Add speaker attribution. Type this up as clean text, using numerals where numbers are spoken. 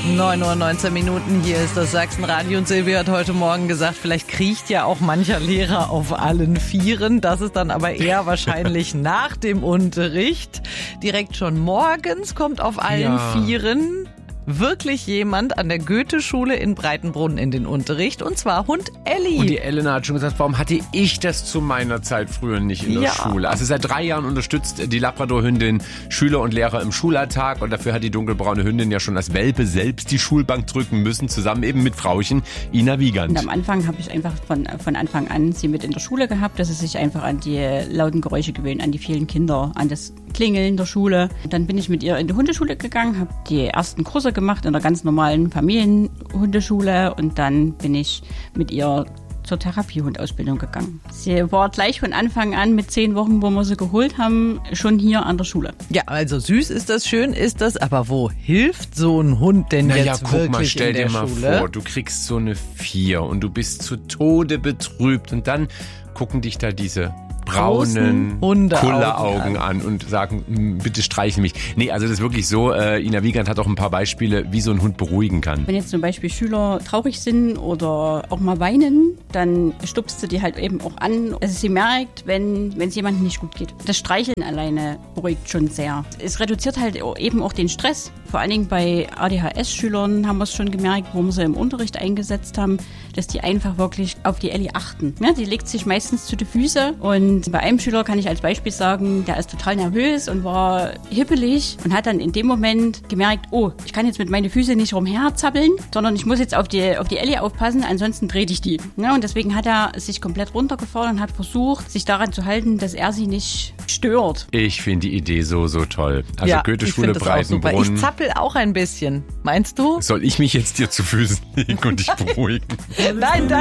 Speaker 1: 9:19 Uhr, hier ist das Sachsenradio und Silvia hat heute Morgen gesagt, vielleicht kriecht ja auch mancher Lehrer auf allen Vieren. Das ist dann aber eher wahrscheinlich nach dem Unterricht. Direkt schon morgens kommt auf allen Vieren wirklich jemand an der Goethe-Schule in Breitenbrunn in den Unterricht, und zwar Hund Elli.
Speaker 2: Und die Elena hat schon gesagt, warum hatte ich das zu meiner Zeit früher nicht in der Schule? Also seit 3 Jahren unterstützt die Labrador-Hündin Schüler und Lehrer im Schulalltag, und dafür hat die dunkelbraune Hündin ja schon als Welpe selbst die Schulbank drücken müssen, zusammen eben mit Frauchen Ina Wiegand.
Speaker 3: Und am Anfang habe ich einfach von Anfang an sie mit in der Schule gehabt, dass sie sich einfach an die lauten Geräusche gewöhnen, an die vielen Kinder, an das Klingeln der Schule. Und dann bin ich mit ihr in die Hundeschule gegangen, habe die ersten Kurse gemacht in der ganz normalen Familienhundeschule, und dann bin ich mit ihr zur Therapiehundausbildung gegangen. Sie war gleich von Anfang an mit 10 Wochen, wo wir sie geholt haben, schon hier an der Schule.
Speaker 1: Ja, also süß ist das, schön ist das, aber wo hilft so ein Hund denn jetzt
Speaker 2: guck
Speaker 1: wirklich
Speaker 2: mal, stell
Speaker 1: in der
Speaker 2: dir mal
Speaker 1: Schule?
Speaker 2: vor, du kriegst so eine 4 und du bist zu Tode betrübt, und dann gucken dich da diese braunen Kulleraugen an und sagen, bitte streichel mich. Nee, also das ist wirklich so, Ina Wiegand hat auch ein paar Beispiele, wie so ein Hund beruhigen kann.
Speaker 3: Wenn jetzt zum Beispiel Schüler traurig sind oder auch mal weinen, dann stupst du die halt eben auch an. Also sie merkt, wenn es jemandem nicht gut geht. Das Streicheln alleine beruhigt schon sehr. Es reduziert halt eben auch den Stress. Vor allen Dingen bei ADHS-Schülern haben wir es schon gemerkt, wo wir sie im Unterricht eingesetzt haben, dass die einfach wirklich auf die Elli achten. Ja, die legt sich meistens zu den Füßen, und bei einem Schüler kann ich als Beispiel sagen, der ist total nervös und war hippelig und hat dann in dem Moment gemerkt, oh, ich kann jetzt mit meinen Füßen nicht rumherzappeln, sondern ich muss jetzt auf die Elli aufpassen, ansonsten drehe ich die. Ja, und deswegen hat er sich komplett runtergefahren und hat versucht, sich daran zu halten, dass er sie nicht stört.
Speaker 2: Ich finde die Idee so toll. Also ja, Goethe-Schule Breitenbrunn.
Speaker 1: Ich zappel auch ein bisschen. Meinst du?
Speaker 2: Soll ich mich jetzt dir zu Füßen legen und dich beruhigen?
Speaker 1: Nein,